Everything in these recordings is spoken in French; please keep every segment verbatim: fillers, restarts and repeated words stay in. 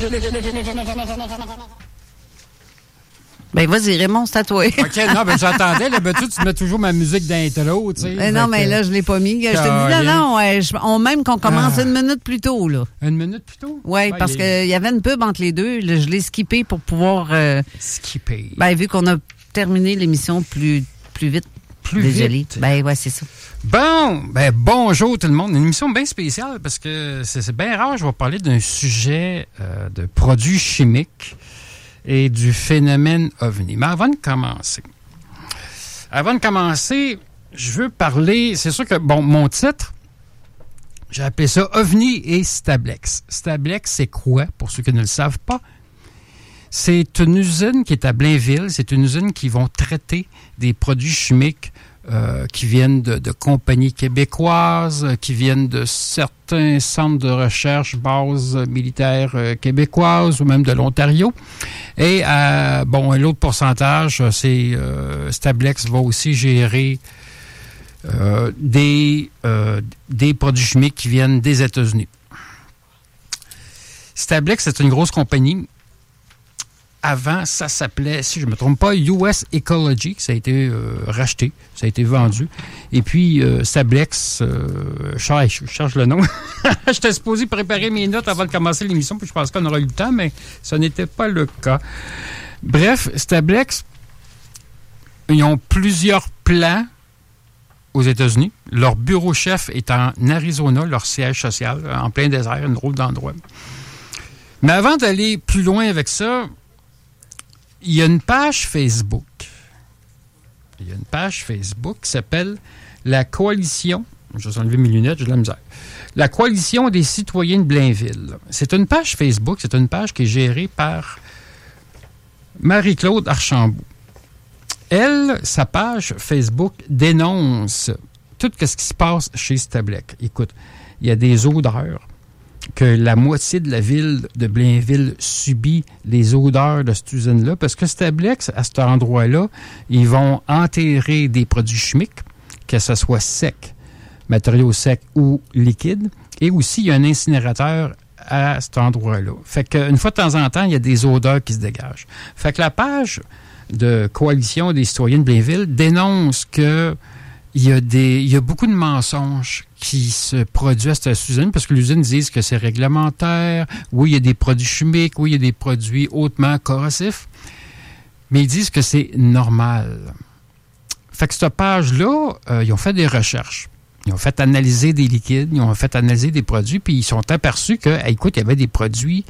Ben, vas-y, Raymond, c'est à toi. OK, non, ben j'attendais. D'habitude, tu mets toujours ma musique d'intro, tu sais. Ben non, mais que... là, je l'ai pas mis. Je te dis, non, non, ouais, je, on même qu'on commence ah. une minute plus tôt, là. Une minute plus tôt? Oui, ouais, parce qu'il est... y avait une pub entre les deux. Là, je l'ai skippé pour pouvoir... Euh, skippé. Ben, vu qu'on a terminé l'émission plus, plus vite. Plus Désolé. vite. Ben, ouais, c'est ça. Bon, ben bonjour tout le monde. Une émission bien spéciale parce que c'est, c'est bien rare. Je vais parler d'un sujet euh, de produits chimiques et du phénomène OVNI. Mais avant de commencer, avant de commencer, je veux parler, c'est sûr que, bon, mon titre, j'ai appelé ça OVNI et Stablex. Stablex, c'est quoi, pour ceux qui ne le savent pas? C'est une usine qui est à Blainville. C'est une usine qui vont traiter des produits chimiques euh, qui viennent de, de compagnies québécoises, qui viennent de certains centres de recherche, bases militaires euh, québécoises ou même de l'Ontario. Et euh, bon, l'autre pourcentage, c'est euh, Stablex va aussi gérer euh, des, euh, des produits chimiques qui viennent des États-Unis. Stablex, c'est une grosse compagnie. Avant, ça s'appelait, si je ne me trompe pas, U S Ecology. Ça a été euh, racheté, ça a été vendu. Et puis, euh, Stablex, euh, je, je cherche le nom. J'étais supposé préparer mes notes avant de commencer l'émission, puis je pense qu'on aura eu le temps, mais ce n'était pas le cas. Bref, Stablex, ils ont plusieurs plans aux États-Unis. Leur bureau chef est en Arizona, leur siège social, en plein désert, une drôle d'endroit. Mais avant d'aller plus loin avec ça, il y a une page Facebook. Il y a une page Facebook qui s'appelle la Coalition. Je vais enlever mes lunettes, j'ai de la misère. La Coalition des citoyens de Blainville. C'est une page Facebook, c'est une page qui est gérée par Marie-Claude Archambault. Elle, sa page Facebook dénonce tout ce qui se passe chez Stablex. Écoute, il y a des odeurs. Que la moitié de la ville de Blainville subit les odeurs de cette usine-là, parce que Stablex, à cet endroit-là, ils vont enterrer des produits chimiques, que ce soit sec, matériaux secs ou liquides, et aussi il y a un incinérateur à cet endroit-là. Fait qu'une fois de temps en temps, il y a des odeurs qui se dégagent. Fait que la page de Coalition des citoyens de Blainville dénonce que il y a des, il y a beaucoup de mensonges qui se produisent à cette usine parce que l'usine dit que c'est réglementaire. Oui, il y a des produits chimiques. Oui, il y a des produits hautement corrosifs. Mais ils disent que c'est normal. Fait que cette page-là, euh, ils ont fait des recherches. Ils ont fait analyser des liquides. Ils ont fait analyser des produits. Puis ils sont aperçus que, hey, écoute, il y avait des produits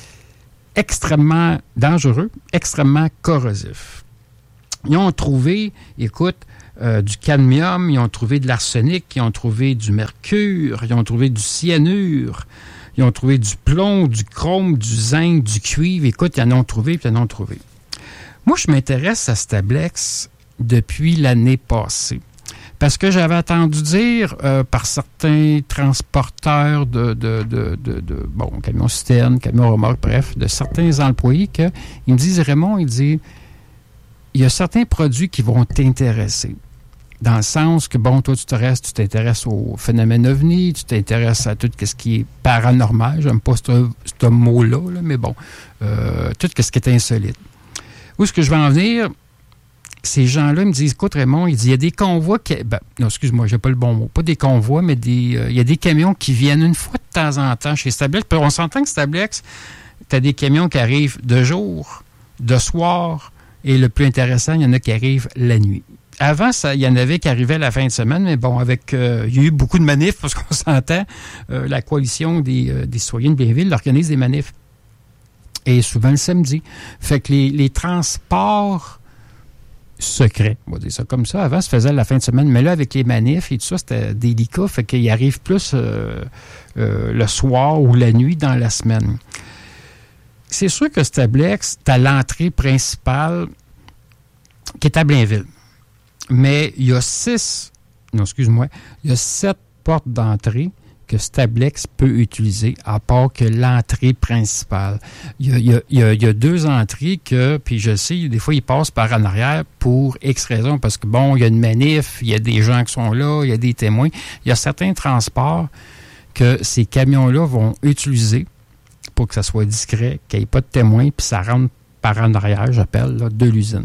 extrêmement dangereux, extrêmement corrosifs. Ils ont trouvé, écoute, Euh, du cadmium, ils ont trouvé de l'arsenic, ils ont trouvé du mercure, ils ont trouvé du cyanure, ils ont trouvé du plomb, du chrome, du zinc, du cuivre. Écoute, ils en ont trouvé, puis ils en ont trouvé. Moi, je m'intéresse à Stablex depuis l'année passée. Parce que j'avais entendu dire euh, par certains transporteurs de, de, de, de, de bon, camions citernes, camions remorques, bref, de certains employés, qu'ils me disent, Raymond, il dit, il y a certains produits qui vont t'intéresser. Dans le sens que, bon, toi, tu te restes, tu t'intéresses au phénomène OVNI, tu t'intéresses à tout ce qui est paranormal. J'aime pas ce, ce mot-là, là, mais bon, euh, tout ce qui est insolite. Où est-ce que je vais en venir? Ces gens-là me disent, écoute, Raymond, il dit, il y a des convois qui... Ben, non, excuse-moi, j'ai pas le bon mot. Pas des convois, mais des, euh, il y a des camions qui viennent une fois de temps en temps chez Stablex. Puis on s'entend que Stablex, tu as des camions qui arrivent de jour, de soir, et le plus intéressant, il y en a qui arrivent la nuit. Avant, ça, il y en avait qui arrivaient à la fin de semaine, mais bon, avec euh, il y a eu beaucoup de manifs, parce qu'on s'entend, euh, la coalition des, euh, des citoyens de Blainville organise des manifs. Et souvent le samedi. Fait que les, les transports secrets, on va dire ça comme ça, avant, ça se faisait à la fin de semaine, mais là, avec les manifs et tout ça, c'était délicat, fait qu'ils arrivent plus euh, euh, le soir ou la nuit dans la semaine. C'est sûr que Stablex, tu as l'entrée principale qui est à Blainville. Mais il y a six, non, excuse-moi, il y a sept portes d'entrée que Stablex peut utiliser, à part que l'entrée principale. Il y a, il y a, il y a, il y a deux entrées que, puis je sais, des fois, ils passent par en arrière pour X raisons, parce que, bon, il y a une manif, il y a des gens qui sont là, il y a des témoins. Il y a certains transports que ces camions-là vont utiliser pour que ça soit discret, qu'il n'y ait pas de témoins, puis ça rentre par en arrière, j'appelle, là, de l'usine.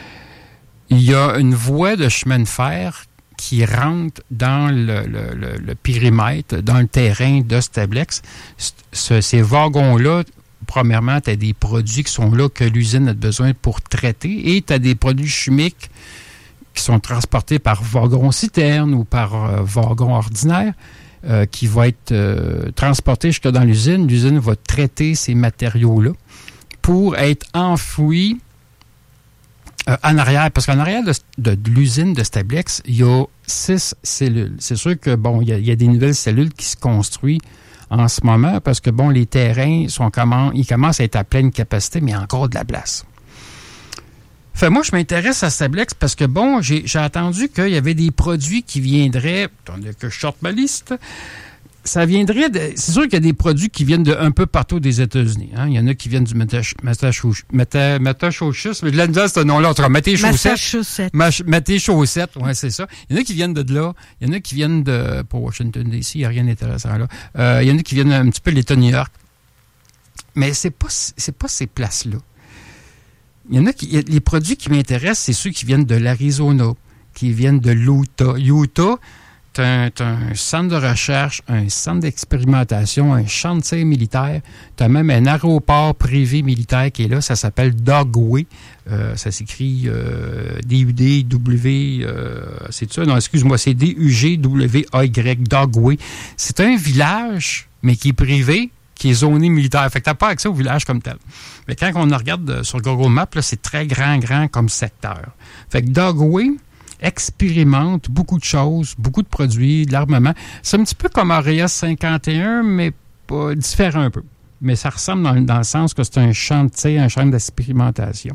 Il y a une voie de chemin de fer qui rentre dans le, le, le, le périmètre, dans le terrain de Stablex. Ce, ces wagons-là, premièrement, tu as des produits qui sont là que l'usine a besoin pour traiter, et tu as des produits chimiques qui sont transportés par wagon-citerne ou par euh, wagon ordinaire, euh, qui vont être euh, transportés jusque dans l'usine. L'usine va traiter ces matériaux-là pour être enfouis euh, en arrière. Parce qu'en arrière de, de, de l'usine de Stablex, il y a six cellules. C'est sûr que, bon, il y a, il y a des nouvelles cellules qui se construisent en ce moment parce que, bon, les terrains sont comment, ils commencent à être à pleine capacité, mais il y a encore de la place. Fait, moi, je m'intéresse à Stablex parce que, bon, j'ai, j'ai entendu qu'il y avait des produits qui viendraient, attendez que je sorte ma liste, ça viendrait de, c'est sûr qu'il y a des produits qui viennent de un peu partout des États-Unis. Hein? Il y en a qui viennent du Massachusetts, Massachusetts, mais de là, ce nom-là, entre Massachusetts. Massachusetts, oui, c'est ça. Il y en a qui viennent de là, il y en a qui viennent de, pour Washington, D C, il n'y a rien d'intéressant là. Euh, il y en a qui viennent un petit peu de l'État de New York. Mais c'est pas, c'est pas ces places-là. Il y en a qui, les produits qui m'intéressent, c'est ceux qui viennent de l'Arizona, qui viennent de l'Utah. Utah, tu as un centre de recherche, un centre d'expérimentation, un chantier militaire. Tu as même un aéroport privé militaire qui est là. Ça s'appelle Dugway. Euh, ça s'écrit euh, D U D W. Euh, c'est ça? Non, excuse-moi, c'est D U G W A Y, Dugway. C'est un village, mais qui est privé, qui est zoné militaire. Fait que tu n'as pas accès au village comme tel. Mais quand on regarde sur Google Maps, là, c'est très grand, grand comme secteur. Fait que Dugway expérimente beaucoup de choses, beaucoup de produits, de l'armement. C'est un petit peu comme Area cinquante et un, mais pas différent un peu. Mais ça ressemble dans, dans le sens que c'est un chantier, un champ d'expérimentation.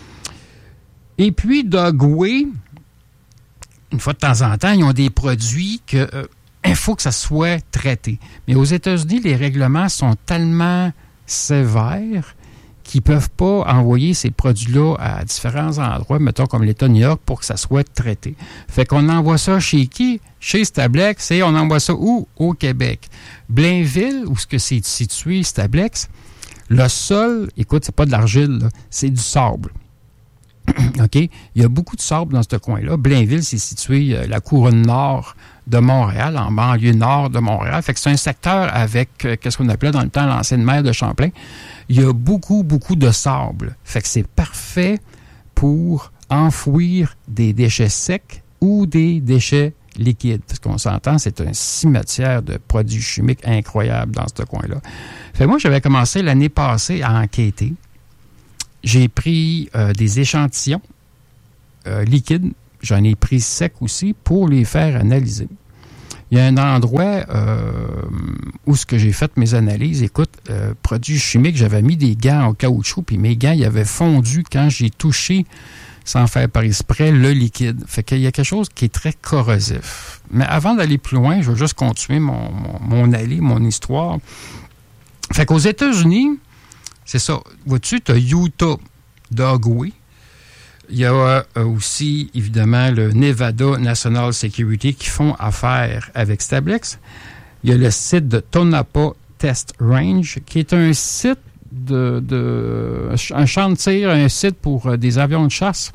Et puis, Dugway, une fois de temps en temps, ils ont des produits que euh, il faut que ça soit traité. Mais aux États-Unis, les règlements sont tellement sévères qu'ils ne peuvent pas envoyer ces produits-là à différents endroits, mettons comme l'État de New York, pour que ça soit traité. Fait qu'on envoie ça chez qui? Chez Stablex, et on envoie ça où? Au Québec. Blainville, où ce que c'est situé, Stablex, le sol, écoute, c'est pas de l'argile, là, c'est du sable. OK? Il y a beaucoup de sable dans ce coin-là. Blainville, c'est situé euh, la couronne nord de Montréal, en banlieue nord de Montréal. Fait que c'est un secteur avec, euh, qu'est-ce qu'on appelait dans le temps l'ancienne mer de Champlain. Il y a beaucoup, beaucoup de sable. Fait que c'est parfait pour enfouir des déchets secs ou des déchets liquides. Parce qu'on s'entend, c'est un cimetière de produits chimiques incroyables dans ce coin-là. Fait que moi, j'avais commencé l'année passée à enquêter. J'ai pris euh, des échantillons euh, liquides. J'en ai pris secs aussi pour les faire analyser. Il y a un endroit euh, où ce que j'ai fait mes analyses, écoute, euh, produits chimiques, j'avais mis des gants en caoutchouc, puis mes gants, ils avaient fondu quand j'ai touché, sans faire par exprès, le liquide. Fait qu'il y a quelque chose qui est très corrosif. Mais avant d'aller plus loin, je veux juste continuer mon, mon, mon allée, mon histoire. Fait qu'aux États-Unis, c'est ça. Vois-tu, tu as Utah, Dugway. Il y a euh, aussi, évidemment, le Nevada National Security qui font affaire avec Stablex. Il y a le site de Tonopah Test Range, qui est un site de, de un champ de tir, un site pour euh, des avions de chasse.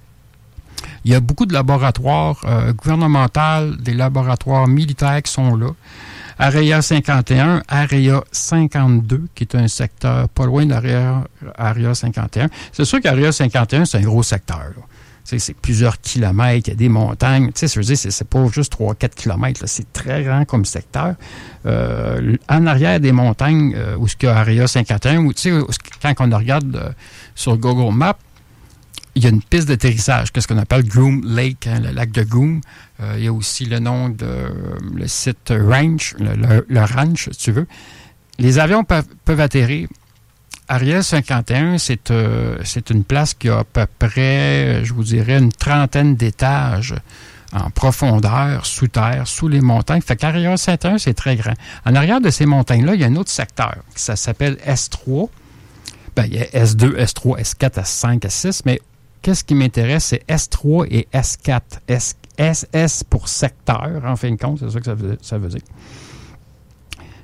Il y a beaucoup de laboratoires euh, gouvernementaux, des laboratoires militaires qui sont là. Area cinquante et un, Area cinquante-deux, qui est un secteur pas loin d'Area Area cinquante et un. C'est sûr qu'Area cinquante et un, c'est un gros secteur. Là. C'est, c'est plusieurs kilomètres, il y a des montagnes. Tu sais, je veux dire, c'est, c'est pas juste trois à quatre kilomètres. Là. C'est très grand comme secteur. Euh, en arrière des montagnes, euh, où il y a Area cinquante et un, où, tu sais, où, quand on regarde euh, sur Google Maps, il y a une piste d'atterrissage, qu'est-ce qu'on appelle Groom Lake, hein, le lac de Groom. Euh, il y a aussi le nom de euh, le site Ranch, le, le, le ranch, si tu veux. Les avions peuvent, peuvent atterrir. Area cinquante et un, c'est, euh, c'est une place qui a à peu près, je vous dirais, une trentaine d'étages en profondeur, sous terre, sous les montagnes. Fait qu'Area cinquante et un, c'est très grand. En arrière de ces montagnes-là, il y a un autre secteur, ça s'appelle S trois. Ben, il y a S deux, S trois, S quatre, S cinq, S six, mais qu'est-ce qui m'intéresse, c'est S trois et S quatre. S S pour secteur, en fin de compte, c'est ça que ça veut, ça veut dire.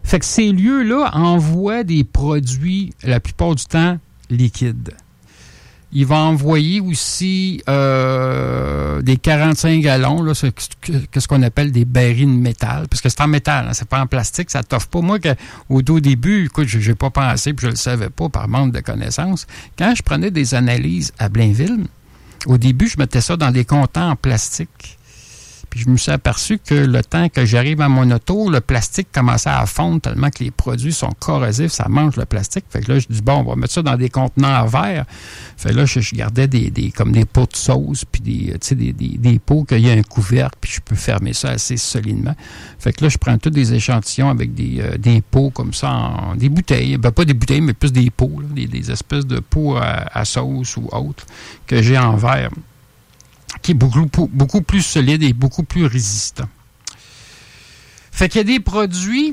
Fait que ces lieux-là envoient des produits, la plupart du temps, liquides. Ils vont envoyer aussi euh, des quarante-cinq gallons, là, ce, ce qu'on appelle des barils de métal, parce que c'est en métal, hein, c'est pas en plastique, ça t'offre pas. Moi, que, au tout début, écoute, je n'ai pas pensé, puis je le savais pas par manque de connaissances. Quand je prenais des analyses à Blainville, au début, je mettais ça dans des contenants en plastique. Puis je me suis aperçu que le temps que j'arrive à mon auto, le plastique commençait à fondre tellement que les produits sont corrosifs, ça mange le plastique. Fait que là, je dis, bon, on va mettre ça dans des contenants en verre. Fait que là, je, je gardais des, des comme des pots de sauce, puis des, tu sais, des, des, des pots qu'il y a un couvercle, puis je peux fermer ça assez solidement. Fait que là, je prends tous des échantillons avec des, euh, des pots comme ça, en, des bouteilles. Ben, pas des bouteilles, mais plus des pots, là, des, des espèces de pots à, à sauce ou autres que j'ai en verre, qui est beaucoup, beaucoup plus solide et beaucoup plus résistant. Fait qu'il y a des produits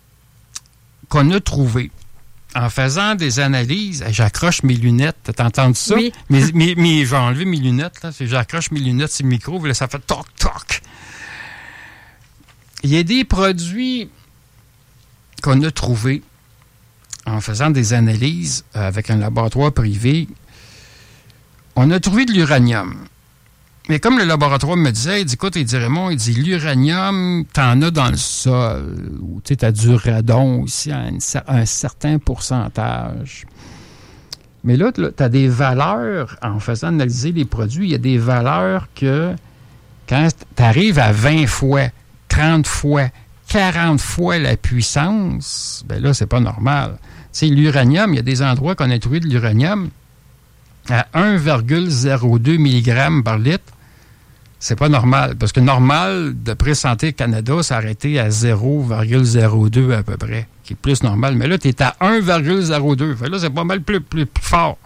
qu'on a trouvés en faisant des analyses. J'accroche mes lunettes. T'as entendu ça? Oui. mes, mes, mes, je vais enlever mes lunettes. Là. J'accroche mes lunettes sur le micro. Là, ça fait toc, toc. Il y a des produits qu'on a trouvés en faisant des analyses avec un laboratoire privé. On a trouvé de l'uranium. Mais comme le laboratoire me disait, il dit, écoute, il dit, Raymond, il dit, l'uranium, t'en as dans le sol, ou tu sais, t'as du radon aussi à une, un certain pourcentage. Mais là, t'as des valeurs, en faisant analyser les produits, il y a des valeurs que, quand t'arrives à vingt fois, trente fois, quarante fois la puissance, ben là, c'est pas normal. Tu sais, l'uranium, il y a des endroits qu'on a trouvé de l'uranium à un virgule zéro deux milligrammes par litre. C'est pas normal, parce que normal, d'après Santé Canada, ça a arrêté à zéro virgule zéro deux à peu près, qui est plus normal. Mais là, tu es à un virgule zéro deux. Fait là, c'est pas mal plus, plus, plus fort.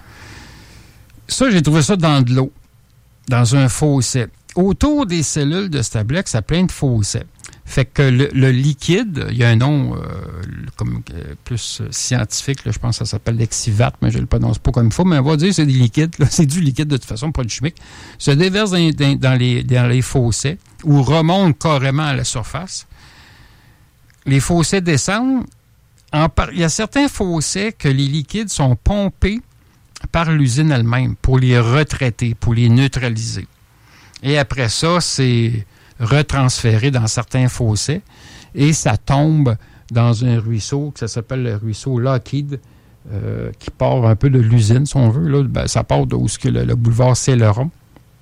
Ça, j'ai trouvé ça dans de l'eau, dans un fossé. Autour des cellules de Stablex, ça a plein de fossés. Fait que le, le liquide, il y a un nom euh, comme euh, plus scientifique, là, je pense que ça s'appelle l'exivate, mais je ne le prononce pas comme il faut, mais on va dire que c'est des liquides, là, c'est du liquide de toute façon, pas du chimique, se déverse dans, dans, dans, les, dans les fossés ou remonte carrément à la surface. Les fossés descendent. En par... Il y a certains fossés que les liquides sont pompés par l'usine elle-même pour les retraiter, pour les neutraliser. Et après ça, c'est retransféré dans certains fossés et ça tombe dans un ruisseau, que ça s'appelle le ruisseau Lockheed, euh, qui part un peu de l'usine, si on veut. Là. Ben, ça part d'où est-ce que le, le boulevard Céloron.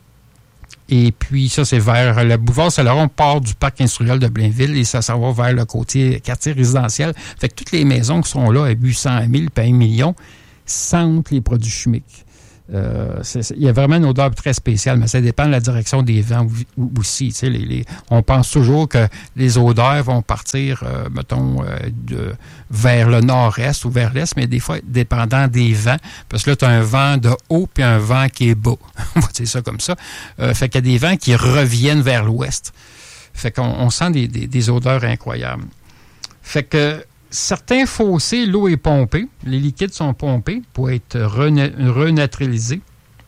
Et puis, ça, c'est vers... Le boulevard Céloron part du parc industriel de Blainville et ça s'en va vers le côté quartier résidentiel. Fait que toutes les maisons qui sont là à huit cent mille puis un million sentent les produits chimiques. Euh, c'est, c'est, il y a vraiment une odeur très spéciale, mais ça dépend de la direction des vents aussi. Tu sais, les, les, on pense toujours que les odeurs vont partir, euh, mettons, euh, de, vers le nord-est ou vers l'est, mais des fois, dépendant des vents, parce que là, tu as un vent de haut puis un vent qui est bas. On va dire ça comme ça. Euh, fait qu'il y a des vents qui reviennent vers l'ouest. Fait qu'on on sent des, des, des odeurs incroyables. Fait que certains fossés, l'eau est pompée, les liquides sont pompés pour être rena- renaturalisés.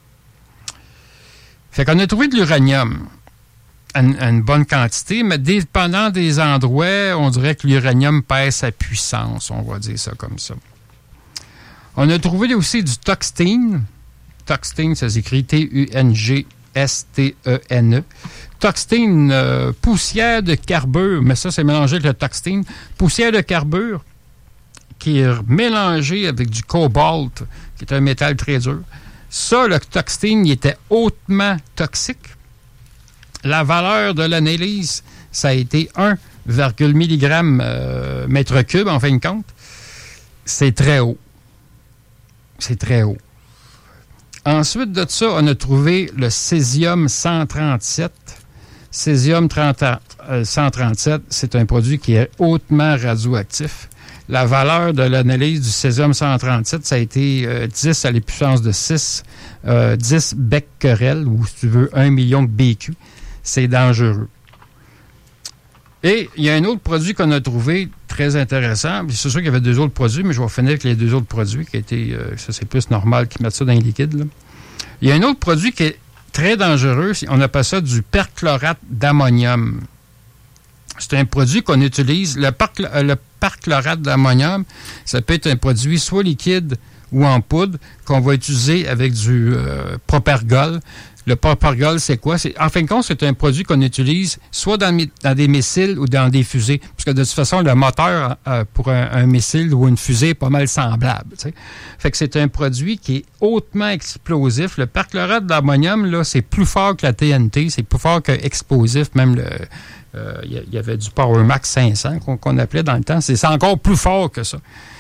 Fait qu'on a trouvé de l'uranium à une, à une bonne quantité, mais dépendant des endroits, on dirait que l'uranium perd sa puissance, on va dire ça comme ça. On a trouvé aussi du toxtine. Toxtine, ça s'écrit T U N G S T E N E. Toxtine, euh, poussière de carbure, mais ça, c'est mélangé avec le toxtine. Poussière de carbure qui est mélangée avec du cobalt, qui est un métal très dur. Ça, le toxtine, il était hautement toxique. La valeur de l'analyse, ça a été un virgule milligramme euh, mètre cube, en fin de compte. C'est très haut. C'est très haut. Ensuite de ça, on a trouvé le césium cent trente-sept. Césium cent trente-sept, c'est un produit qui est hautement radioactif. La valeur de l'analyse du césium cent trente-sept, ça a été euh, dix à la puissance de six, euh, dix becquerels, ou si tu veux, un million de B Q. C'est dangereux. Et il y a un autre produit qu'on a trouvé très intéressant. C'est sûr qu'il y avait deux autres produits, mais je vais finir avec les deux autres produits qui étaient, euh, ça c'est plus normal qu'ils mettent ça dans les liquides, là. Il y a un autre produit qui est très dangereux, on appelle ça du perchlorate d'ammonium. C'est un produit qu'on utilise. Le, percl- le perchlorate d'ammonium. Ça peut être un produit soit liquide ou en poudre qu'on va utiliser avec du euh, propergol. Le propergol, c'est quoi? C'est, en fin de compte, c'est un produit qu'on utilise soit dans, dans des missiles ou dans des fusées. Parce que de toute façon, le moteur euh, pour un, un missile ou une fusée est pas mal semblable. T'sais. Fait que c'est un produit qui est hautement explosif. Le perchlorate d'ammonium, là, c'est plus fort que la T N T. C'est plus fort que explosif. Même le, euh, y, y avait du PowerMax cinq cents qu'on, qu'on appelait dans le temps. C'est, c'est encore plus fort que ça.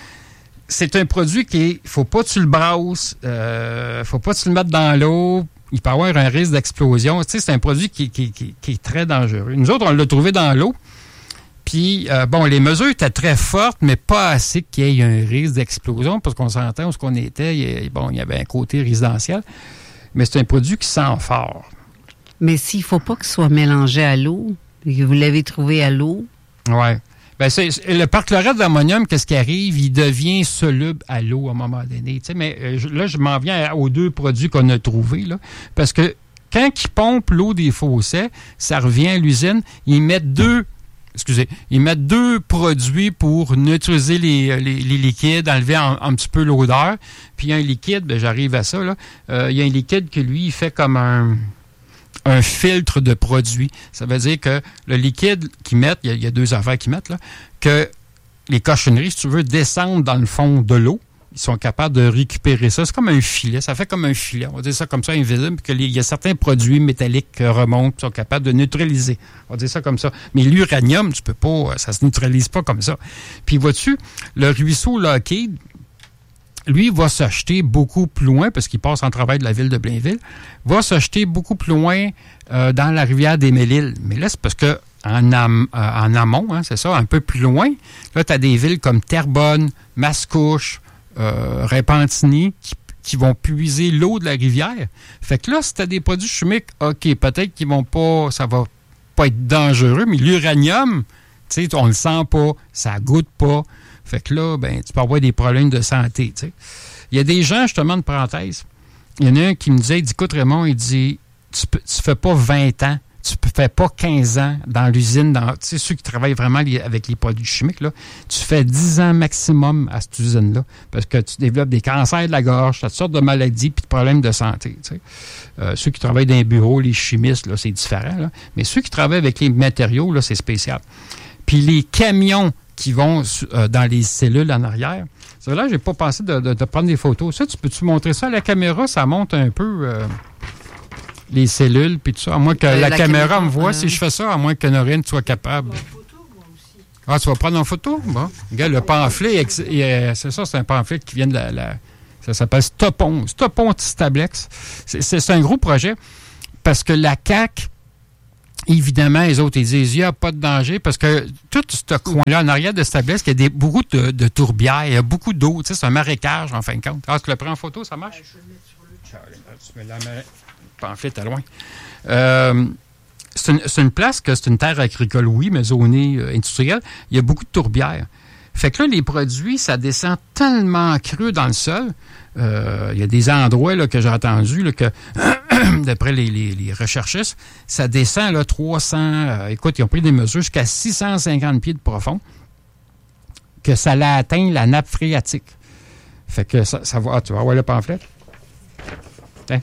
C'est un produit qui est, faut pas que tu le brasses, euh, faut pas que tu le mettes dans l'eau. Il peut avoir un risque d'explosion. Tu sais, c'est un produit qui, qui, qui, qui est très dangereux. Nous autres, on l'a trouvé dans l'eau. Puis, euh, bon, les mesures étaient très fortes, mais pas assez qu'il y ait un risque d'explosion, parce qu'on s'entend où ce qu'on était. Il y, bon, il y avait un côté résidentiel. Mais c'est un produit qui sent fort. Mais s'il ne faut pas qu'il soit mélangé à l'eau, et que vous l'avez trouvé à l'eau. Oui. Ben c'est, le perchlorate d'ammonium, qu'est-ce qui arrive? Il devient soluble à l'eau à un moment donné. T'sais, mais euh, là, je m'en viens aux deux produits qu'on a trouvés. Là, parce que quand ils pompent l'eau des fossés, ça revient à l'usine, ils mettent deux... Excusez, ils mettent deux produits pour neutraliser les, les, les liquides, enlever un, un petit peu l'odeur. Puis il y a un liquide, ben, j'arrive à ça, là. Euh, il y a un liquide que lui, il fait comme un... un filtre de produit. Ça veut dire que le liquide qu'ils mettent, il y, y a deux affaires qu'ils mettent, là, que les cochonneries, si tu veux, descendent dans le fond de l'eau. Ils sont capables de récupérer ça. C'est comme un filet. Ça fait comme un filet. On va dire ça comme ça, invisible, puis qu'il y a certains produits métalliques qui remontent, qui sont capables de neutraliser. On va dire ça comme ça. Mais l'uranium, tu peux pas, ça se neutralise pas comme ça. Puis vois-tu, le ruisseau Lockheed, lui, va s'acheter beaucoup plus loin, parce qu'il passe en travers de la ville de Blainville, va s'acheter beaucoup plus loin euh, dans la rivière des Mille-Îles. Mais là, c'est parce que en, am, euh, en amont, hein, c'est ça, un peu plus loin, là, tu as des villes comme Terrebonne, Mascouche, euh, Repentigny, qui, qui vont puiser l'eau de la rivière. Fait que là, si tu as des produits chimiques, OK, peut-être qu'ils vont pas, ça va pas être dangereux, mais l'uranium, tu sais, on le sent pas, ça goûte pas. Fait que là, ben, tu peux avoir des problèmes de santé, tu sais. Il y a des gens, justement, de parenthèse. Il y en a un qui me disait, il dit, écoute, Raymond, il dit, tu ne fais pas vingt ans, tu ne fais pas quinze ans dans l'usine, dans, tu sais, ceux qui travaillent vraiment les, avec les produits chimiques, là, tu fais dix ans maximum à cette usine-là, parce que tu développes des cancers de la gorge, toutes sortes de maladies puis de problèmes de santé, tu sais. Euh, ceux qui travaillent dans les bureaux, les chimistes, là, c'est différent, là. Mais ceux qui travaillent avec les matériaux, là, c'est spécial. Puis les camions qui vont euh, dans les cellules en arrière. Ça, là, j'ai pas pensé de, de, de prendre des photos. Ça, tu peux-tu montrer ça à la caméra? Ça monte un peu euh, les cellules puis tout ça. À moins que euh, la, la caméra, caméra me voit. Euh... Si je fais ça, à moins que Norine soit capable. Photo, moi aussi. Ah, tu vas prendre en photo? Bon. Regarde, le pamphlet, c'est ça, c'est un pamphlet qui vient de la... la ça s'appelle Stopon. Stopon Stablex. C'est, c'est, c'est un gros projet parce que la C A Q, évidemment, les autres, ils disent, il n'y a pas de danger, parce que tout ce coin-là, en arrière de Stablex, il y a des, beaucoup de, de tourbières, il y a beaucoup d'eau, tu sais, c'est un marécage, en fin de compte. Ah, tu le prends en photo, ça marche? Je vais le mettre sur le chat. Tu mets la marée. Le pamphlet, t'es loin. Euh, c'est, une, c'est une place que c'est une terre agricole, oui, mais zonée euh, industrielle. Il y a beaucoup de tourbières. Fait que là, les produits, ça descend tellement creux dans le sol. Euh, il y a des endroits là, que j'ai entendus là, que, d'après les, les, les recherchistes, ça descend là, trois cents... Euh, écoute, ils ont pris des mesures jusqu'à six cent cinquante pieds de profond, que ça l'a atteint la nappe phréatique. Fait que ça, ça va... Ah, tu vas voir le pamphlet? Tiens.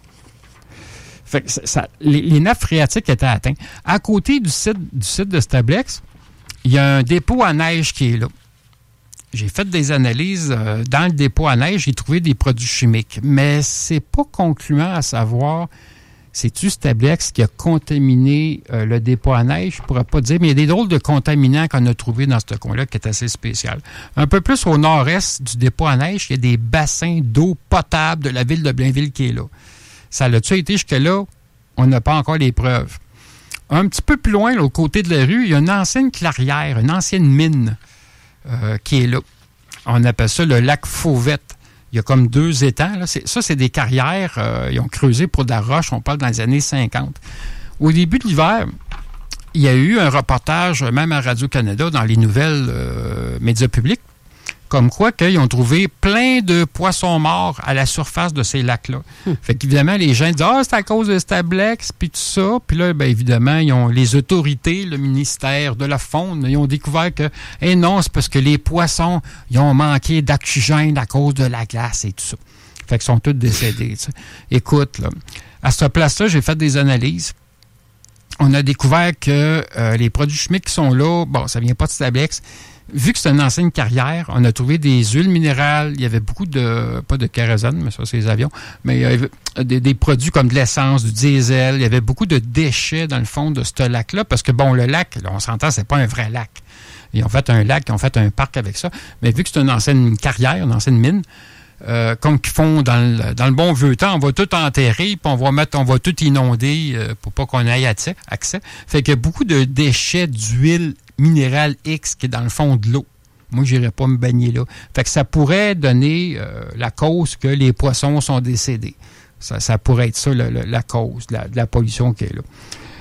Fait que ça, ça, les, les nappes phréatiques étaient atteintes. À côté du site, du site de Stablex, il y a un dépôt à neige qui est là. J'ai fait des analyses euh, dans le dépôt à neige, j'ai trouvé des produits chimiques, mais c'est pas concluant à savoir c'est-tu Stablex qui a contaminé euh, le dépôt à neige, je pourrais pas dire, mais il y a des drôles de contaminants qu'on a trouvés dans ce coin-là qui est assez spécial. Un peu plus au nord-est du dépôt à neige, il y a des bassins d'eau potable de la ville de Blainville qui est là. Ça l'a-tu été jusque-là? On n'a pas encore les preuves. Un petit peu plus loin, l'autre côté de la rue, il y a une ancienne clairière, une ancienne mine euh, qui est là. On appelle ça le lac Fauvette. Il y a comme deux étangs. Là. C'est, ça, c'est des carrières. Euh, ils ont creusé pour de la roche. On parle dans les années cinquante. Au début de l'hiver, il y a eu un reportage, même à Radio-Canada, dans les nouvelles euh, médias publics, comme quoi qu'ils ont trouvé plein de poissons morts à la surface de ces lacs-là. Hum. Fait qu'évidemment, les gens disent « Ah, c'est à cause de Stablex, puis tout ça. » Puis là, bien évidemment, ils ont, les autorités, le ministère de la Faune, ils ont découvert que « Eh non, c'est parce que les poissons, ils ont manqué d'oxygène à cause de la glace et tout ça. » Fait qu'ils sont tous décédés. T'sais. Écoute, là, à cette place-là, j'ai fait des analyses. On a découvert que euh, les produits chimiques qui sont là, bon, ça vient pas de Stablex. Vu que c'est une ancienne carrière, on a trouvé des huiles minérales. Il y avait beaucoup de, pas de kérosène, mais ça, c'est les avions, mais il y avait des, des produits comme de l'essence, du diesel. Il y avait beaucoup de déchets dans le fond de ce lac-là, parce que, bon, le lac, là, on s'entend, c'est pas un vrai lac. Ils ont fait un lac, ils ont fait un parc avec ça. Mais vu que c'est une ancienne carrière, une ancienne mine, euh, comme qu'ils font dans le, dans le bon vieux temps, on va tout enterrer, puis on va mettre, on va tout inonder euh, pour pas qu'on ait accès. accès. Fait qu'il y a beaucoup de déchets d'huile minérale X qui est dans le fond de l'eau. Moi, je n'irais pas me baigner là. Fait que ça pourrait donner euh, la cause que les poissons sont décédés. Ça, ça pourrait être ça, le, le, la cause de la, de la pollution qui est là.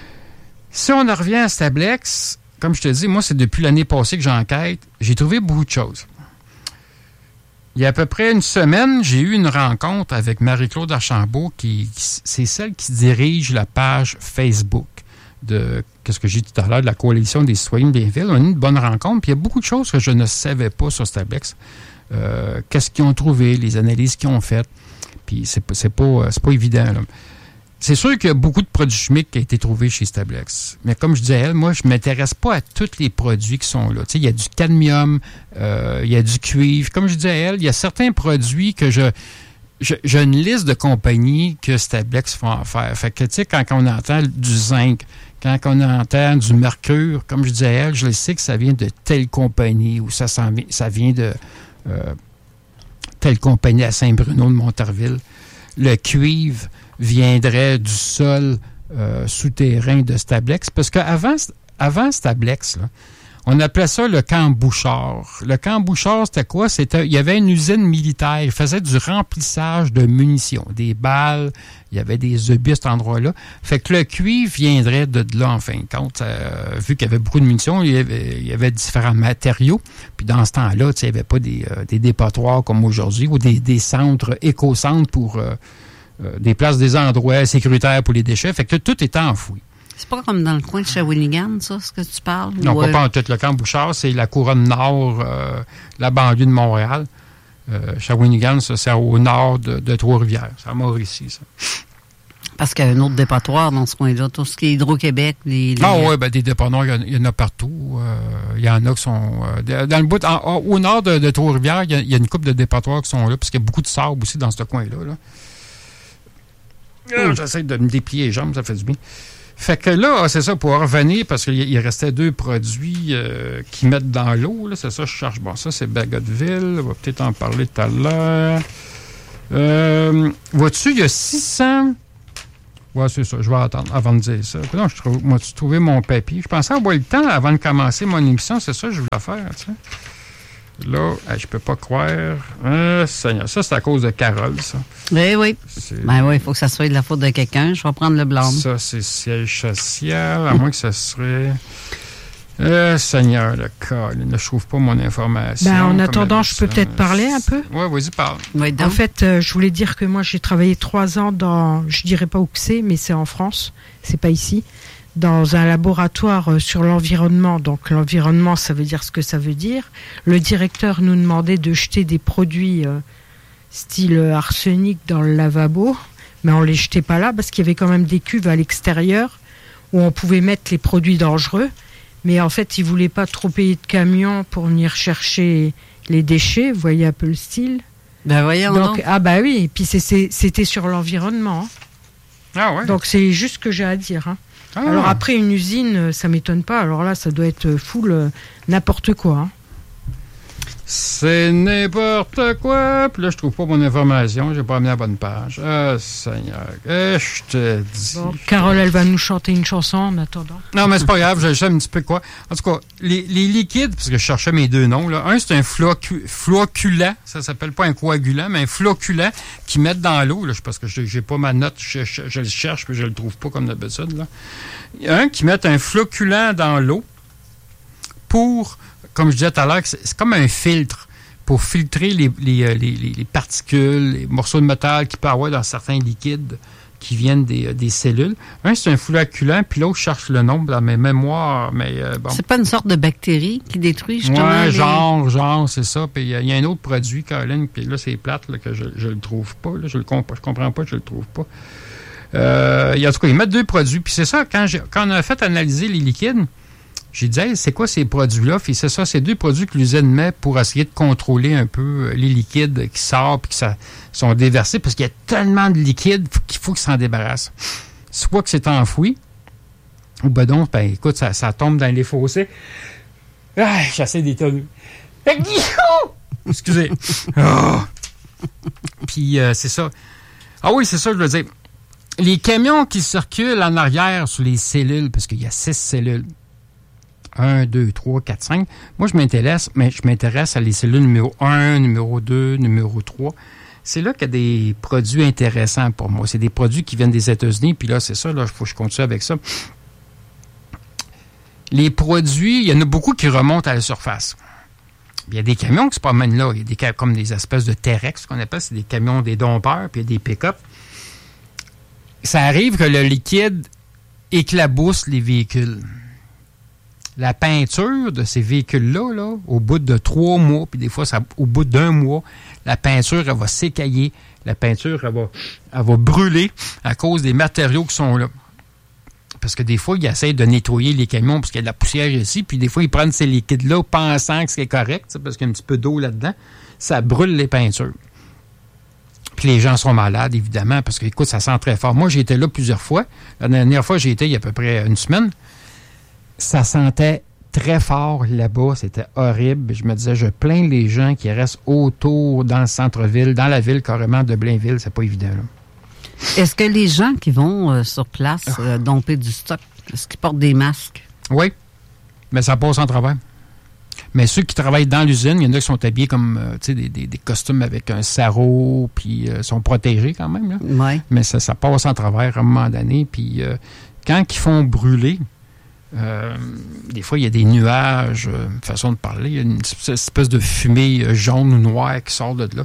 Si on en revient à Stablex, comme je te dis, moi, c'est depuis l'année passée que j'enquête. J'ai trouvé beaucoup de choses. Il y a à peu près une semaine, j'ai eu une rencontre avec Marie-Claude Archambault, qui, qui c'est celle qui dirige la page Facebook de, qu'est-ce que j'ai dit tout à l'heure, de la Coalition des citoyens de Blainville. On a eu une bonne rencontre, puis il y a beaucoup de choses que je ne savais pas sur Stablex. Euh, qu'est-ce qu'ils ont trouvé, les analyses qu'ils ont faites, puis c'est, c'est, pas, c'est pas évident, là. C'est sûr qu'il y a beaucoup de produits chimiques qui ont été trouvés chez Stablex. Mais comme je disais à elle, moi, je ne m'intéresse pas à tous les produits qui sont là. Tu sais, il y a du cadmium, euh, il y a du cuivre. Comme je disais à elle, il y a certains produits que je... je j'ai une liste de compagnies que Stablex font en faire. Fait que, tu sais, quand on entend du zinc, quand on entend du mercure, comme je disais à elle, je le sais que ça vient de telle compagnie ou ça, ça vient de euh, telle compagnie à Saint-Bruno de Montarville. Le cuivre viendrait du sol euh, souterrain de Stablex. Parce qu'avant avant Stablex, là, on appelait ça le camp Bouchard. Le camp Bouchard, c'était quoi? C'était, il y avait une usine militaire. Il faisait du remplissage de munitions, des balles. Il y avait des obus à cet endroit-là. Fait que le cuivre viendrait de là, en fin de compte. Euh, vu qu'il y avait beaucoup de munitions, il y avait, il y avait différents matériaux. Puis dans ce temps-là, il n'y avait pas des, euh, des dépotoirs comme aujourd'hui ou des, des centres, éco-centres pour... Euh, Euh, des places, des endroits sécuritaires pour les déchets. Fait que tout est enfoui. C'est pas comme dans le coin de Shawinigan, ça, ce que tu parles? Non, ou pas, euh... pas en tout. Le camp Bouchard, c'est la couronne nord, euh, la banlieue de Montréal. Euh, Shawinigan, ça, c'est au nord de, de Trois-Rivières. C'est à Mauricie, ça. Parce qu'il y a un autre dépotoir dans ce coin-là. Tout ce qui est Hydro-Québec. Les, les... Ah oui, ben, des dépotoirs, il y, y en a partout. Euh, il y en a qui sont... Euh, dans le bout, en, en, au nord de, de Trois-Rivières, il y, y a une couple de dépotoirs qui sont là, parce qu'il y a beaucoup de sable aussi dans ce coin-là, là. Oh, j'essaie de me déplier les jambes, ça fait du bien. Fait que là, c'est ça, pour revenir, parce qu'il il restait deux produits euh, qui mettent dans l'eau. Là, c'est ça, je cherche. Bon, ça, c'est Bagotville. On va peut-être en parler tout à l'heure. Euh, vois-tu, il y a six cents... Ouais, c'est ça, je vais attendre avant de dire ça. Non, je trouve, moi, tu trouvais mon papier. Je pensais avoir le temps avant de commencer mon émission. C'est ça que je voulais faire, tu sais. Là, je peux pas croire. Ah, Seigneur, ça, c'est à cause de Carole, ça. Oui, oui. C'est... Ben oui, il faut que ça soit de la faute de quelqu'un. Je vais prendre le blâme. Ça, c'est siège social, à moins que ça serait... Euh, Seigneur, le cas, je trouve pas mon information. Ben, en attendant, je peux peut-être parler un peu? Oui, vas-y, parle. Oui, en fait, euh, je voulais dire que moi, j'ai travaillé trois ans dans... Je dirais pas où que c'est, mais c'est en France. C'est pas ici. Dans un laboratoire sur l'environnement. Donc l'environnement, ça veut dire ce que ça veut dire. Le directeur nous demandait de jeter des produits euh, style arsenic dans le lavabo, mais on les jetait pas là parce qu'il y avait quand même des cuves à l'extérieur où on pouvait mettre les produits dangereux. Mais en fait, ils voulaient pas trop payer de camions pour venir chercher les déchets. Vous voyez un peu le style. Ben voyons. Donc, ah bah oui, et puis c'est, c'est, c'était sur l'environnement. Hein. Ah ouais. Donc c'est juste ce que j'ai à dire. Hein. Ah. Alors après, une usine, ça m'étonne pas. Alors là, ça doit être full euh, n'importe quoi. Hein. C'est n'importe quoi. Puis là, je trouve pas mon information. J'ai pas amené la bonne page. Ah, Seigneur. Eh, je te dis. Bon, Carole, elle va nous chanter une chanson en attendant. Non, mais c'est pas grave. Je sais un petit peu quoi. En tout cas, les, les liquides, parce que je cherchais mes deux noms, là. Un, c'est un flocu, floculant. Ça s'appelle pas un coagulant, mais un floculant qui mettent dans l'eau. Là, parce que je j'ai pas ma note. Je, je, je le cherche, puis je le trouve pas comme d'habitude. Là. Il y a un qui met un floculant dans l'eau pour... Comme je disais tout à l'heure, c'est, c'est comme un filtre pour filtrer les, les, les, les particules, les morceaux de métal qu'il peut y avoir dans certains liquides qui viennent des, des cellules. Un, c'est un fluoculant, puis l'autre, je cherche le nom dans mes mémoires, mais euh, bon. C'est pas une sorte de bactérie qui détruit justement ouais, les... genre, genre, c'est ça. Puis il y, y a un autre produit, Caroline, puis là, c'est plate, là, que je, je le trouve pas, là, je le comp- je comprends pas, je le trouve pas. Euh, en tout cas, ils mettent deux produits, puis c'est ça, quand, j'ai, quand on a fait analyser les liquides, j'ai dit, hey, c'est quoi ces produits-là? Puis c'est ça, c'est deux produits que l'usine met pour essayer de contrôler un peu les liquides qui sortent et qui ça, sont déversés, parce qu'il y a tellement de liquides qu'il faut qu'ils s'en débarrassent. Soit que c'est enfoui, ou ben donc, ben écoute, ça, ça tombe dans les fossés. Ah, j'essaie d'étonner. Excusez. Oh. Puis euh, c'est ça. Ah oui, c'est ça, je veux dire. Les camions qui circulent en arrière sur les cellules, parce qu'il y a six cellules. un, deux, trois, quatre, cinq. Moi, je m'intéresse, mais je m'intéresse à les cellules numéro un, numéro deux, numéro trois. C'est là qu'il y a des produits intéressants pour moi. C'est des produits qui viennent des États-Unis, puis là, c'est ça, là, il faut que je continue avec ça. Les produits, il y en a beaucoup qui remontent à la surface. Il y a des camions qui se promènent là. Il y a des comme des espèces de T-Rex, ce qu'on appelle, c'est des camions, des dompeurs, puis il y a des pick-up. Ça arrive que le liquide éclabousse les véhicules. La peinture de ces véhicules-là, là, au bout de trois mois, puis des fois, ça, au bout d'un mois, la peinture, elle va s'écailler. La peinture, elle va, elle va brûler à cause des matériaux qui sont là. Parce que des fois, ils essayent de nettoyer les camions parce qu'il y a de la poussière ici, puis des fois, ils prennent ces liquides-là pensant que c'est correct, parce qu'il y a un petit peu d'eau là-dedans. Ça brûle les peintures. Puis les gens sont malades, évidemment, parce que, écoute, ça sent très fort. Moi, j'ai été là plusieurs fois. La dernière fois, j'ai été il y a à peu près une semaine. Ça sentait très fort là-bas. C'était horrible. Je me disais, je plains les gens qui restent autour dans le centre-ville, dans la ville carrément de Blainville. C'est pas évident, là. Est-ce que les gens qui vont euh, sur place euh, domper du stock, est-ce qu'ils portent des masques? Oui, mais ça passe en travers. Mais ceux qui travaillent dans l'usine, il y en a qui sont habillés comme euh, tu sais, des, des, des costumes avec un sarrau, puis euh, sont protégés quand même. Là. Ouais. Mais ça, ça passe en travers à un moment donné. Puis euh, quand ils font brûler, euh, des fois, il y a des nuages, euh, façon de parler, il y a une espèce de fumée euh, jaune ou noire qui sort de là.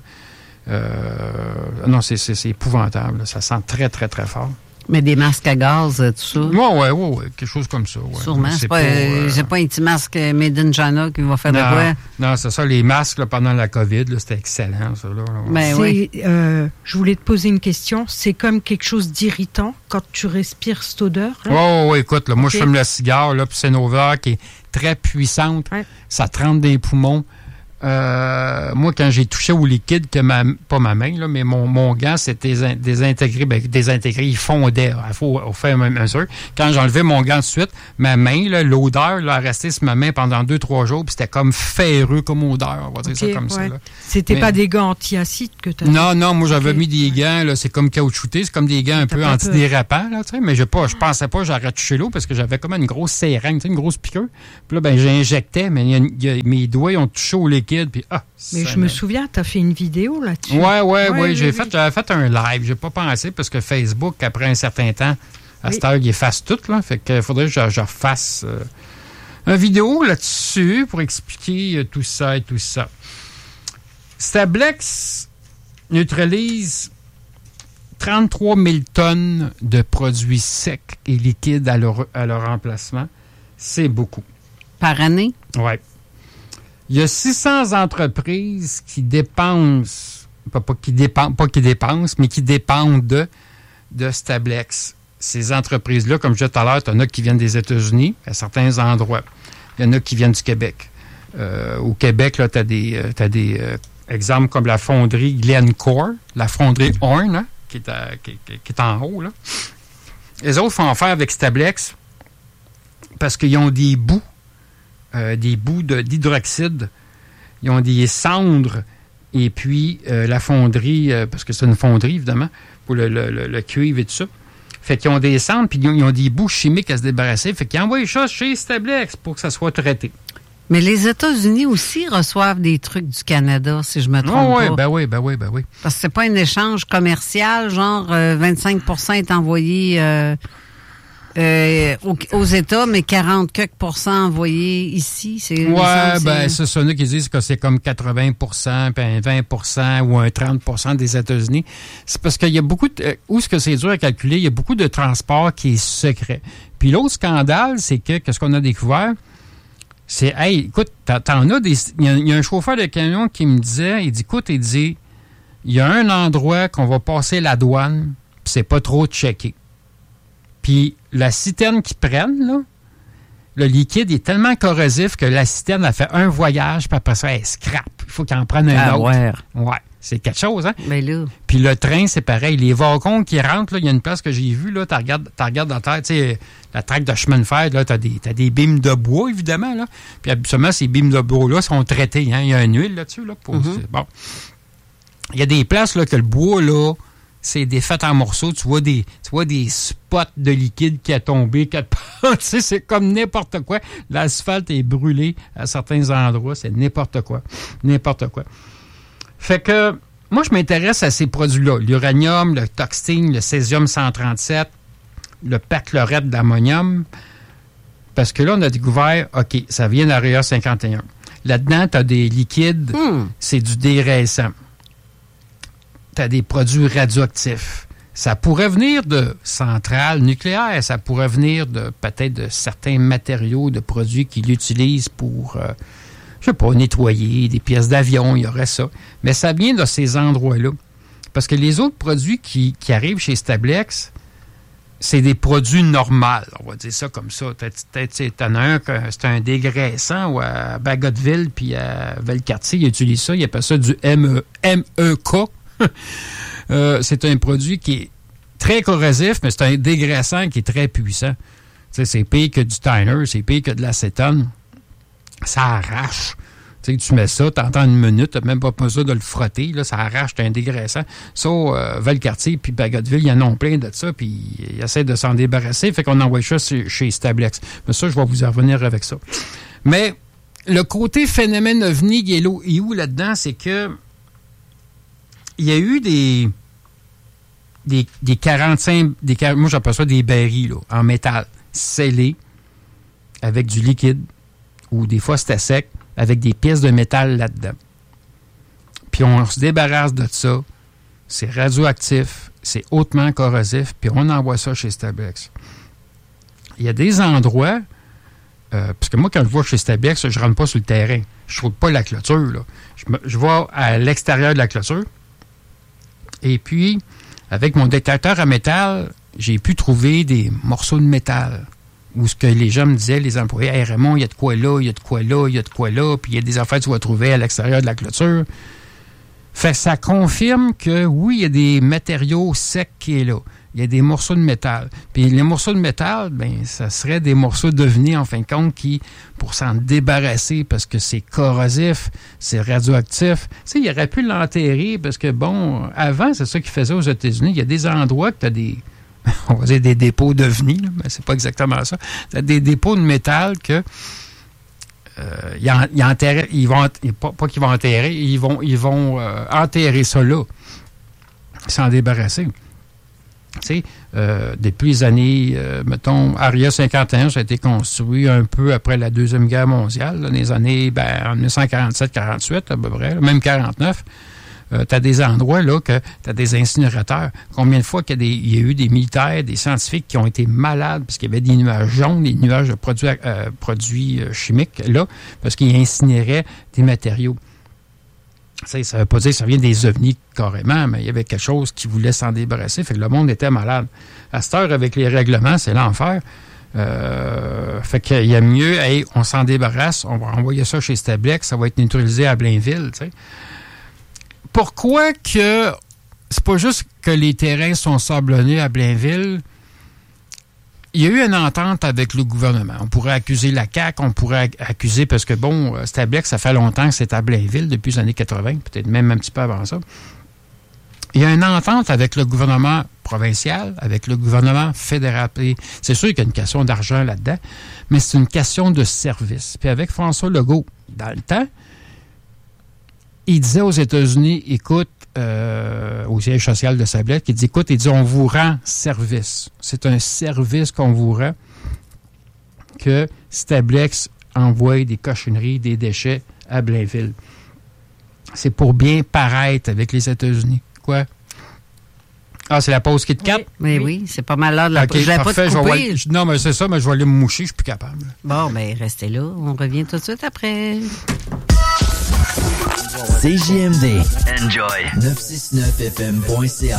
Euh, non, c'est, c'est, c'est épouvantable. Là. Ça sent très, très, très fort. Mais des masques à gaz, tout ça? Oui, oui, oui, ouais, quelque chose comme ça. Ouais. Sûrement. C'est, c'est pas, euh, c'est pas un petit masque Made in China qui va faire non, de quoi? Non, c'est ça. Les masques là, pendant la COVID, là, c'était excellent, ça. Là. Ben, oui. Euh, je voulais te poser une question. C'est comme quelque chose d'irritant quand tu respires cette odeur? Oui, oui, oui. Écoute, là, moi, okay. je fume le cigare, là, puis c'est une odeur qui est très puissante. Ouais. Ça trempe dans les poumons. Euh, moi, quand j'ai touché au liquide, que ma, pas ma main, là, mais mon, mon gant s'est désin, désintégré, ben, désintégré, il fondait. Il faut, faut faire un mesure. Quand j'ai enlevé mon gant de suite, ma main, là, l'odeur là, a resté sur ma main pendant deux, trois jours, puis c'était comme ferreux comme odeur, on va dire okay, ça comme ouais. ça. Là. C'était mais, pas des gants anti-acide que tu as Non, non, moi j'avais okay. mis des gants, là, c'est comme caoutchouté, c'est comme des gants un peu antidérapants, là, tu sais, mais je pas, je pensais pas que j'aurais touché l'eau parce que j'avais comme une grosse seringue, une grosse piqûre. Puis là, ben, j'injectais, mais y a, y a, mes doigts ont touché au liquide. Puis, ah, mais je me souviens, tu as fait une vidéo là-dessus. Oui, oui, ouais, oui. oui, J'ai oui. fait, j'avais fait un live. J'ai pas pensé parce que Facebook, après un certain temps, à oui. cette heure, il efface tout. Là. Fait qu'il faudrait que je, je refasse euh, une vidéo là-dessus pour expliquer euh, tout ça et tout ça. Stablex neutralise trente-trois mille tonnes de produits secs et liquides à leur, à leur remplacement. C'est beaucoup. Par année? Oui. Il y a six cents entreprises qui dépensent, pas, pas, qui dépensent, pas qui dépensent, mais qui dépendent de, de Stablex. Ces entreprises-là, comme je disais tout à l'heure, il y en a qui viennent des États-Unis, à certains endroits. Il y en a qui viennent du Québec. Euh, au Québec, tu as des, euh, t'as des euh, exemples comme la fonderie Glencore, la fonderie Horn, hein, qui, est à, qui, qui, qui est en haut. Là. Les autres font affaire avec Stablex parce qu'ils ont des bouts. Euh, des bouts de, d'hydroxyde. Ils ont des cendres et puis euh, la fonderie, euh, parce que c'est une fonderie, évidemment, pour le, le, le, le cuivre et tout ça. Fait qu'ils ont des cendres puis ils ont, ils ont des bouts chimiques à se débarrasser. Fait qu'ils envoient ça chez Stablex pour que ça soit traité. Mais les États-Unis aussi reçoivent des trucs du Canada, si je me trompe oh, oui, pas. Ben oui, ben oui, ben oui. Parce que c'est pas un échange commercial, genre euh, vingt-cinq pour cent est envoyé... Euh Euh, aux, aux États, mais quarante quelques pourcents envoyés ici. C'est, ouais, ben, c'est ça, qui disent que c'est comme quatre-vingts pour cent, puis un vingt pour cent ou un trente pour cent des États-Unis. C'est parce qu'il y a beaucoup de, où est-ce que c'est dur à calculer, il y a beaucoup de transport qui est secret. Puis l'autre scandale, c'est que, qu'est-ce qu'on a découvert? C'est, hey, écoute, t'en as des, il y, a, il y a un chauffeur de camion qui me disait, il dit, écoute, il dit, il y a un endroit qu'on va passer la douane, puis c'est pas trop checké. Puis la citerne qu'ils prennent, là, le liquide est tellement corrosif que la citerne a fait un voyage, puis après ça, elle scrape. Il faut qu'il en prenne un ah, autre. Ouais. ouais, c'est quelque chose, hein? Mais là... Puis le train, c'est pareil. Les wagons qui rentrent, là, il y a une place que j'ai vue, là, tu regardes, tu regardes dans terre, tu sais, la traque de chemin de fer, là, tu as des, t'as des bimes de bois, évidemment, là. Puis habituellement, ces bimes de bois-là sont traitées, hein? Il y a une huile là-dessus, là. Pour, mm-hmm. Bon. Il y a des places, là, que le bois, là, c'est défait en morceaux. Tu vois des, tu vois des spots de liquide qui a tombé quatre parts. Tu sais, c'est comme n'importe quoi. L'asphalte est brûlé à certains endroits. C'est n'importe quoi. N'importe quoi. Fait que, moi, je m'intéresse à ces produits-là. L'uranium, le toxtine, le césium cent trente-sept, le perchlorate d'ammonium. Parce que là, on a découvert, OK, ça vient d'Area cinquante et un. Là-dedans, tu as des liquides, mm. c'est du dégraissant. Tu as des produits radioactifs. Ça pourrait venir de centrales nucléaires, ça pourrait venir de peut-être de certains matériaux, de produits qu'ils utilisent pour, euh, je sais pas, nettoyer des pièces d'avion, il y aurait ça. Mais ça vient de ces endroits-là. Parce que les autres produits qui, qui arrivent chez Stablex, c'est des produits normaux, on va dire ça comme ça. Peut-être t'en as un que c'est un dégraissant ou à Bagotville puis à Valcartier, ils utilisent ça, ils appellent ça du M E K. euh, c'est un produit qui est très corrosif, mais c'est un dégraissant qui est très puissant. T'sais, c'est pire que du Tyner, c'est pire que de l'acétone. Ça arrache. T'sais, tu mets ça, t'entends une minute, t'as même pas besoin de le frotter, là, ça arrache, t'as un dégraissant. Ça, euh, Valcartier puis Bagotville, ils en ont plein de ça, puis ils essaient de s'en débarrasser, fait qu'on envoie ça chez, chez Stablex. Mais ça, je vais vous en revenir avec ça. Mais le côté phénomène ovni, Yellow et où là-dedans, c'est que il y a eu des des, des quarante-cinq, des, moi j'appelle ça des barils là, en métal, scellés, avec du liquide, ou des fois c'était sec, avec des pièces de métal là-dedans. Puis on se débarrasse de ça, c'est radioactif, c'est hautement corrosif, puis on envoie ça chez Stablex. Il y a des endroits, euh, parce que moi quand je vois chez Stablex, je ne rentre pas sur le terrain, je ne trouve pas la clôture, là. Je, me, je vais à l'extérieur de la clôture, et puis, avec mon détecteur à métal, j'ai pu trouver des morceaux de métal. Où ce que les gens me disaient, les employés, hey Raymond, il y a de quoi là, il y a de quoi là, il y a de quoi là, puis il y a des affaires que tu vas trouver à l'extérieur de la clôture. Fait que ça confirme que oui, il y a des matériaux secs qui est là. Il y a des morceaux de métal. Puis les morceaux de métal, ben ça serait des morceaux d'ovni, en fin de compte, qui, pour s'en débarrasser, parce que c'est corrosif, c'est radioactif, tu sais, il aurait pu l'enterrer, parce que, bon, avant, c'est ça qu'ils faisaient aux États-Unis. Il y a des endroits que tu as des, on va dire des dépôts d'ovni, là, mais c'est pas exactement ça. Tu as des dépôts de métal que euh, ils, en, ils, enterrent, ils vont, pas, pas qu'ils vont enterrer, ils vont, ils vont euh, enterrer ça là, s'en débarrasser. Tu sais, euh, depuis les années, euh, mettons, Area cinquante et un, ça a été construit un peu après la Deuxième Guerre mondiale, là, dans les années, ben, en dix-neuf cent quarante-sept quarante-huit, à peu près, là, même quarante-neuf. Euh, tu as des endroits, là, que tu as des incinérateurs. Combien de fois qu'il y a, des, il y a eu des militaires, des scientifiques qui ont été malades parce qu'il y avait des nuages jaunes, des nuages de produits, euh, produits chimiques, là, parce qu'ils incinéraient des matériaux. T'sais, ça ne veut pas dire que ça vient des ovnis carrément, mais il y avait quelque chose qui voulait s'en débarrasser, fait que le monde était malade. À cette heure, avec les règlements, c'est l'enfer. Euh, fait qu'il y a mieux, hey, on s'en débarrasse, on va envoyer ça chez Stablex, ça va être neutralisé à Blainville. T'sais. Pourquoi que c'est pas juste que les terrains sont sablonneux à Blainville? Il y a eu une entente avec le gouvernement. On pourrait accuser la C A Q, on pourrait accuser, parce que, bon, Stablex, ça fait longtemps que c'est à Blainville, depuis les années quatre-vingt, peut-être même un petit peu avant ça. Il y a une entente avec le gouvernement provincial, avec le gouvernement fédéral. C'est sûr qu'il y a une question d'argent là-dedans, mais c'est une question de service. Puis avec François Legault, dans le temps, il disait aux États-Unis, écoute, euh, au siège social de Sablex qui dit, écoute, il dit, on vous rend service. C'est un service qu'on vous rend que Sablex envoie des cochonneries, des déchets à Blainville. C'est pour bien paraître avec les États-Unis. Quoi? Ah, c'est la pause Kit Kat? Oui, oui, oui, c'est pas mal là de la okay, pause. Je l'avais pas te couper. Aller, non, mais c'est ça, mais je vais aller me moucher, je suis plus capable. Bon, bien, restez là. On revient tout de suite après. C J M D. Enjoy. neuf cent soixante-neuf F M point C A.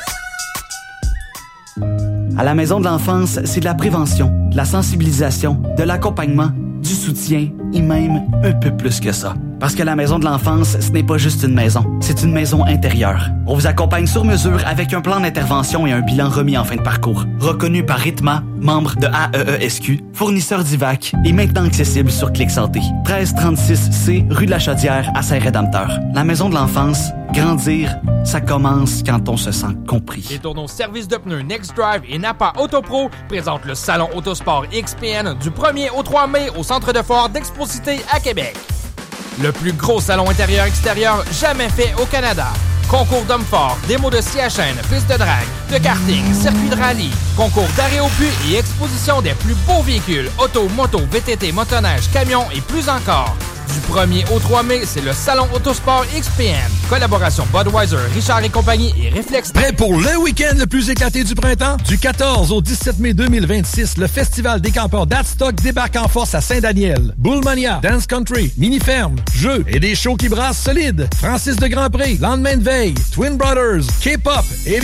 À la Maison de l'enfance, c'est de la prévention, de la sensibilisation, de l'accompagnement, du soutien et même un peu plus que ça. Parce que la Maison de l'enfance, ce n'est pas juste une maison, c'est une maison intérieure. On vous accompagne sur mesure avec un plan d'intervention et un bilan remis en fin de parcours. Reconnu par Ritma, membre de A E E S Q, fournisseur d'I V A C et maintenant accessible sur Clic Santé. treize trente-six C, rue de la Chaudière, à Saint-Rédempteur. La Maison de l'enfance, grandir, ça commence quand on se sent compris. Les tourneaux service de pneus Next Drive et Napa Autopro présentent le Salon Autosport X P N du premier au trois mai au Centre de foire d'Exposité à Québec. Le plus gros salon intérieur-extérieur jamais fait au Canada. Concours d'hommes forts, démos de scie à chaîne, pistes de drague, de karting, circuit de rallye, concours d'arrêt au puits et exposition des plus beaux véhicules, auto, moto, V T T, motoneige, camions et plus encore. Du premier au trois mai, c'est le Salon Autosport X P N. Collaboration Budweiser, Richard et compagnie et Réflexe. Prêt pour le week-end le plus éclaté du printemps? Du quatorze au dix-sept mai deux mille vingt-six, le Festival des campeurs d'Adstock débarque en force à Saint-Daniel. Bullmania, Dance Country, Mini-Ferme, jeux et des shows qui brassent solides. Francis de Grandpré, Lendemain de veille, Twin Brothers, K-Pop et